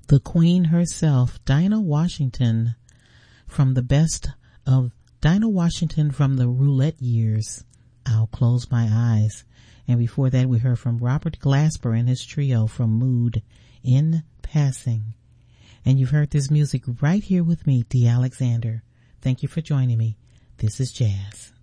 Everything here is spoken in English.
the queen herself, Dinah Washington, from the best of Dinah Washington from the Roulette Years, I'll Close My Eyes. And before that, we heard from Robert Glasper and his trio from Mood, In Passing. And you've heard this music right here with me, Dee Alexander. Thank you for joining me. This is Jazz.